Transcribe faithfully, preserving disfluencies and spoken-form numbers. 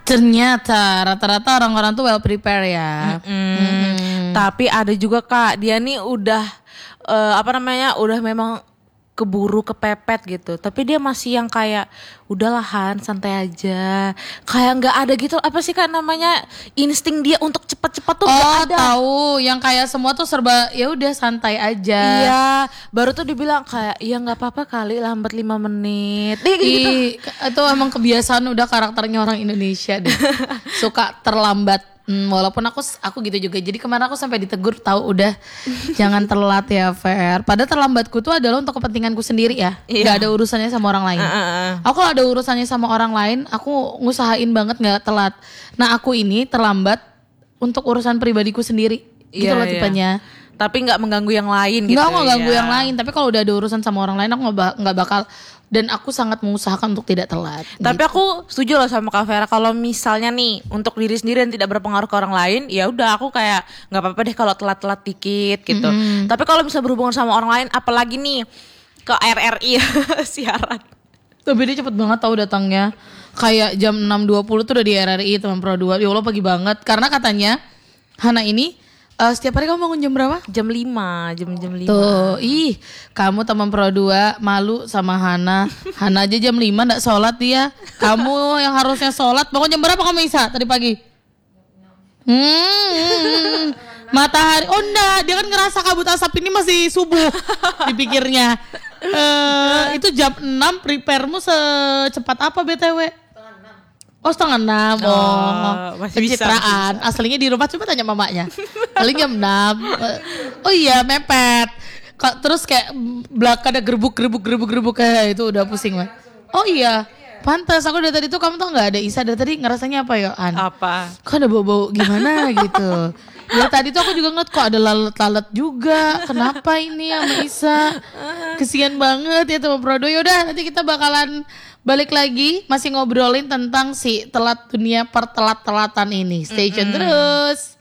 Ternyata rata-rata orang-orang tuh well prepare ya. Mm-mm. Mm-mm. Tapi ada juga Kak, dia nih udah uh, apa namanya, udah memang keburu kepepet gitu. Tapi dia masih yang kayak udahlah Han, santai aja. Kayak nggak ada gitu, apa sih Kak namanya, insting dia untuk cepat-cepat tuh nggak Oh ada. tahu, yang kayak semua tuh serba ya udah santai aja. Iya, baru tuh dibilang kayak ya nggak apa-apa kali lambat lima menit. Dia gitu. Ih, itu emang kebiasaan udah karakternya orang Indonesia deh. Suka terlambat. Hmm, walaupun aku aku gitu juga. Jadi kemarin aku sampai ditegur tahu udah jangan telat ya Fer. Padahal terlambatku tuh adalah untuk kepentinganku sendiri ya. Iya. Gak ada urusannya sama orang lain. Uh, uh, uh. Aku kalau ada urusannya sama orang lain, aku ngusahain banget gak telat. Nah aku ini terlambat untuk urusan pribadiku sendiri. Gitu Iya, loh iya. tipenya. Tapi nggak mengganggu yang lain gitu. Nggak mau ganggu ya. yang lain. Tapi kalau udah ada urusan sama orang lain, aku nggak ba- nggak bakal. Dan aku sangat mengusahakan untuk tidak telat. Tapi gitu. aku setuju loh sama Kak Vera, kalau misalnya nih untuk diri sendiri dan tidak berpengaruh ke orang lain, ya udah aku kayak nggak apa-apa deh kalau telat-telat dikit gitu. Mm-hmm. Tapi kalau bisa berhubungan sama orang lain, apalagi nih ke R R I siaran. Tapi dia cepet banget tau datangnya. Kayak jam enam dua puluh tuh udah di R R I teman Pro dua. Ya Allah pagi banget. Karena katanya Hana ini uh, setiap hari kamu bangun jam berapa? Jam lima, jam-jam lima. Tuh, ih kamu teman Pro dua malu sama Hana. Hana aja jam lima gak sholat dia. Kamu yang harusnya sholat. Bangun jam berapa kamu Isa tadi pagi? Hmm, matahari. Oh enggak, dia kan ngerasa kabut asap ini masih subuh dipikirnya. Uh, itu jam enam prepare-mu secepat apa B T W? Oh setengah enam. Oh, Oh, masih bisa, pencitraan. Aslinya di rumah, coba tanya mamanya. Paling jam enam. Oh iya mepet. Kok terus kayak belakang ada gerbuk gerbuk gerbuk gerbuk kayak itu udah pusing banget. Oh iya. Pantas aku dari tadi tuh kamu tuh nggak ada Isa dari tadi ngerasanya apa ya An? Apa? Kok ada bau-bau gimana gitu. Dari tadi tuh aku juga ngeliat kok ada lalat-lalat juga. Kenapa ini sama Isa? Kesian banget ya teman Prodo. Yaudah nanti kita bakalan balik lagi masih ngobrolin tentang si telat dunia pertelat-telatan ini. Stay tune mm-hmm. terus.